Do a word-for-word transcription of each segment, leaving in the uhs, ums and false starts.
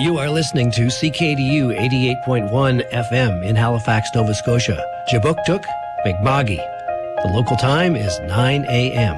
You are listening to C K D U eighty-eight point one F M in Halifax, Nova Scotia. Jabuktuk, Mi'kma'ki. The local time is nine a.m.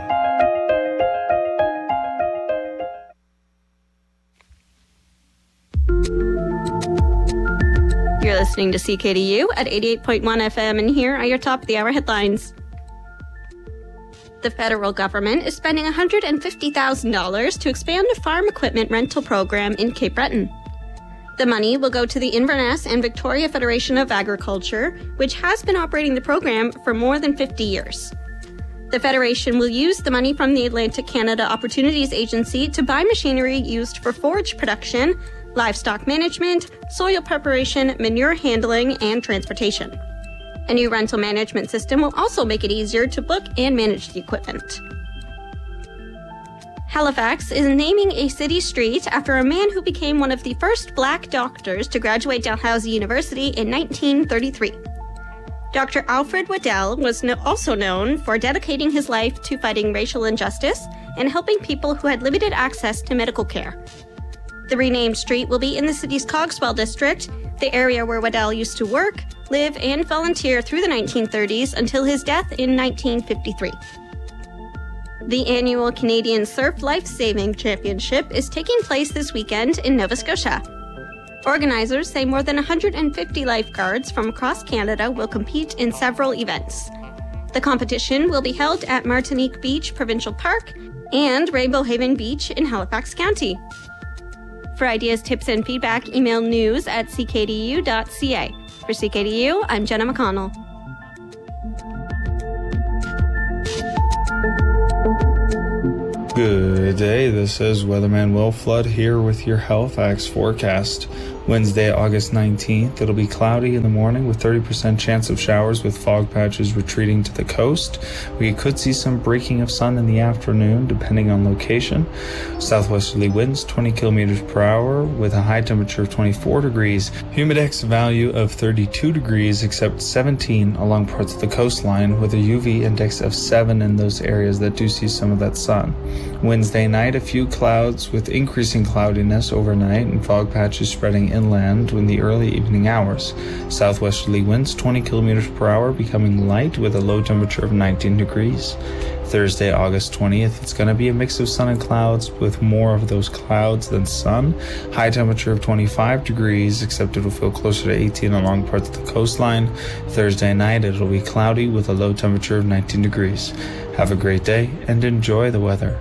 You're listening to C K D U at eighty-eight point one F M, and here are your top of the hour headlines. The federal government is spending one hundred fifty thousand dollars to expand a farm equipment rental program in Cape Breton. The money will go to the Inverness and Victoria Federation of Agriculture, which has been operating the program for more than fifty years. The Federation will use the money from the Atlantic Canada Opportunities Agency to buy machinery used for forage production, livestock management, soil preparation, manure handling, and transportation. A new rental management system will also make it easier to book and manage the equipment. Halifax is naming a city street after a man who became one of the first black doctors to graduate Dalhousie University in nineteen thirty-three. Doctor Alfred Waddell was no- also known for dedicating his life to fighting racial injustice and helping people who had limited access to medical care. The renamed street will be in the city's Cogswell district, the area where Waddell used to work, live, and volunteer through the nineteen thirties until his death in nineteen fifty-three. The annual Canadian Surf Life Saving Championship is taking place this weekend in Nova Scotia. Organizers say more than one hundred fifty lifeguards from across Canada will compete in several events. The competition will be held at Martinique Beach Provincial Park and Rainbow Haven Beach in Halifax County. For ideas, tips, and feedback, email news at c k d u dot c a. For C K D U, I'm Jenna McConnell. Good day, this is Weatherman Will Flood here with your Halifax forecast. Wednesday, August nineteenth, it'll be cloudy in the morning with thirty percent chance of showers with fog patches retreating to the coast. We could see some breaking of sun in the afternoon depending on location. Southwesterly winds twenty kilometers per hour with a high temperature of twenty-four degrees. Humidex value of thirty-two degrees except seventeen along parts of the coastline with a U V index of seven in those areas that do see some of that sun. Wednesday night, a few clouds with increasing cloudiness overnight and fog patches spreading inland in the early evening hours. Southwesterly winds twenty kilometers per hour becoming light with a low temperature of nineteen degrees. Thursday, August twentieth, it's going to be a mix of sun and clouds with more of those clouds than sun. High temperature of twenty-five degrees, except it'll feel closer to eighteen along parts of the coastline. Thursday night, it'll be cloudy with a low temperature of nineteen degrees. Have a great day and enjoy the weather.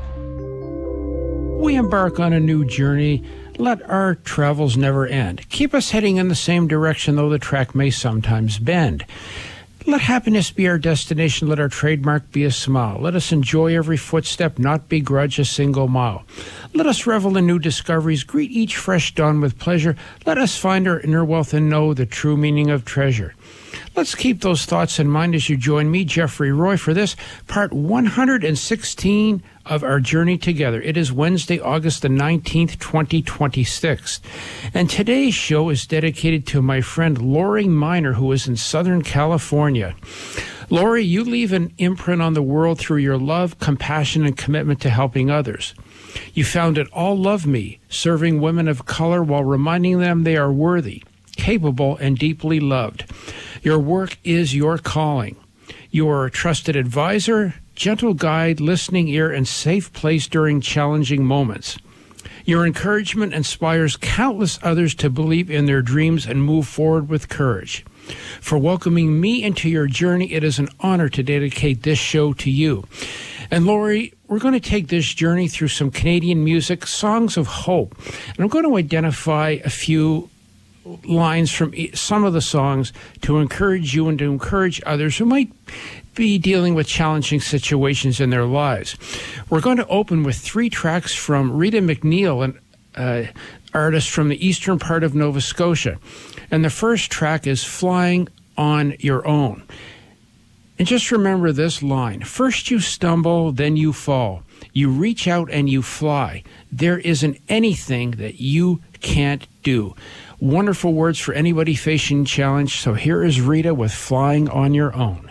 We embark on a new journey. Let our travels never end. Keep us heading in the same direction, though the track may sometimes bend. Let happiness be our destination. Let our trademark be a smile. Let us enjoy every footstep, not begrudge a single mile. Let us revel in new discoveries. Greet each fresh dawn with pleasure. Let us find our inner wealth and know the true meaning of treasure. Let's keep those thoughts in mind as you join me, Jeffrey Roy, for this part one hundred sixteen of our journey together. It is Wednesday, August the nineteenth, twenty twenty-six. And today's show is dedicated to my friend Lori Miner, who is in Southern California. Lori, you leave an imprint on the world through your love, compassion, and commitment to helping others. You founded All Love Me, serving women of color while reminding them they are worthy, capable, and deeply loved. Your work is your calling. You are a trusted advisor, gentle guide, listening ear, and safe place during challenging moments. Your encouragement inspires countless others to believe in their dreams and move forward with courage. For welcoming me into your journey, it is an honor to dedicate this show to you. And Lori, we're going to take this journey through some Canadian music, songs of hope. And I'm going to identify a few lines from some of the songs to encourage you and to encourage others who might be dealing with challenging situations in their lives. We're going to open with three tracks from Rita McNeil, an uh, artist from the eastern part of Nova Scotia. And the first track is Flying on Your Own. And just remember this line: first you stumble, then you fall. You reach out and you fly. There isn't anything that you can't do. Wonderful words for anybody facing challenge. So here is Rita with Flying on Your Own.